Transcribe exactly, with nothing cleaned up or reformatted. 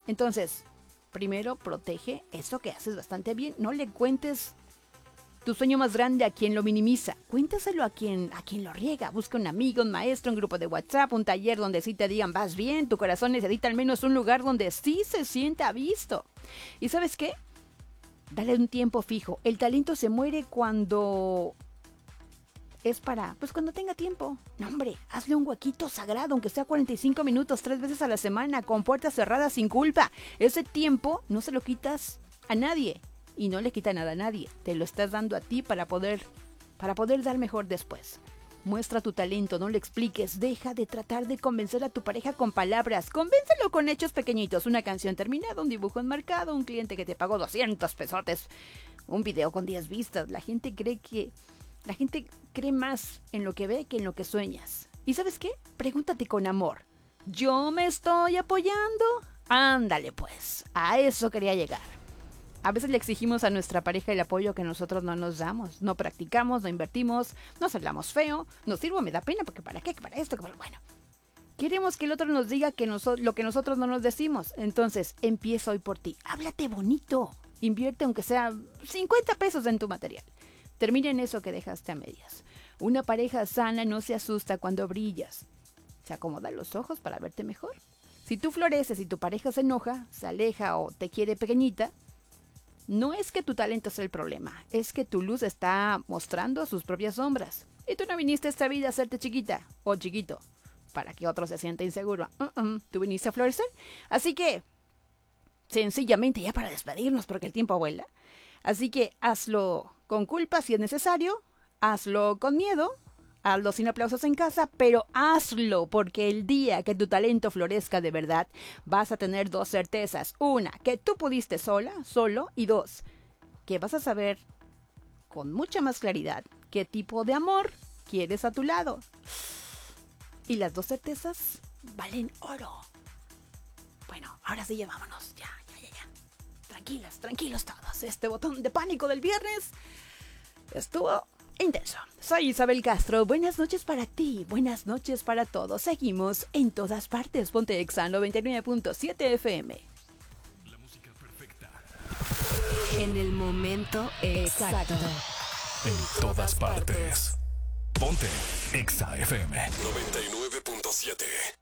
Entonces, primero protege eso que haces bastante bien. No le cuentes tu sueño más grande a quien lo minimiza. Cuéntaselo a quien, a quien lo riega. Busca un amigo, un maestro, un grupo de WhatsApp, un taller donde sí te digan vas bien. Tu corazón necesita al menos un lugar donde sí se sienta visto. ¿Y sabes qué? Dale un tiempo fijo. El talento se muere cuando es para, pues cuando tenga tiempo. No, hombre, hazle un huequito sagrado, aunque sea cuarenta y cinco minutos, tres veces a la semana, con puertas cerradas, sin culpa. Ese tiempo no se lo quitas a nadie. Y no le quita nada a nadie. Te lo estás dando a ti para poder, para poder dar mejor después. Muestra tu talento, no le expliques. Deja de tratar de convencer a tu pareja con palabras. Convéncelo con hechos pequeñitos. Una canción terminada, un dibujo enmarcado, un cliente que te pagó doscientos pesotes, un video con diez vistas. La gente cree que... La gente cree más en lo que ve que en lo que sueñas. ¿Y sabes qué? Pregúntate con amor. ¿Yo me estoy apoyando? Ándale pues, a eso quería llegar. A veces le exigimos a nuestra pareja el apoyo que nosotros no nos damos. No practicamos, no invertimos, nos hablamos feo, nos sirvo, me da pena, porque para qué, que para esto, que para... Bueno, queremos que el otro nos diga que noso- lo que nosotros no nos decimos. Entonces, empieza hoy por ti. Háblate bonito. Invierte aunque sea cincuenta pesos en tu material. Termina en eso que dejaste a medias. Una pareja sana no se asusta cuando brillas. Se acomoda los ojos para verte mejor. Si tú floreces y tu pareja se enoja, se aleja o te quiere pequeñita, no es que tu talento sea el problema, es que tu luz está mostrando sus propias sombras. Y tú no viniste a esta vida a hacerte chiquita o chiquito para que otro se sienta inseguro. Uh-uh. Tú viniste a florecer. Así que, sencillamente, ya para despedirnos porque el tiempo vuela. Así que hazlo con culpa si es necesario, hazlo con miedo, hazlo sin aplausos en casa, pero hazlo porque el día que tu talento florezca de verdad, vas a tener dos certezas. Una, que tú pudiste sola, solo, y dos, que vas a saber con mucha más claridad qué tipo de amor quieres a tu lado. Y las dos certezas valen oro. Bueno, ahora sí, ya vámonos, ya, ya, ya, ya. Tranquilos, tranquilos todos. Este botón de pánico del viernes estuvo intenso. Soy Isabel Castro. Buenas noches para ti. Buenas noches para todos. Seguimos en todas partes. Ponte Exa noventa y nueve punto siete F M. La música perfecta. En el momento exacto. En todas partes. Ponte Exa F M noventa y nueve punto siete.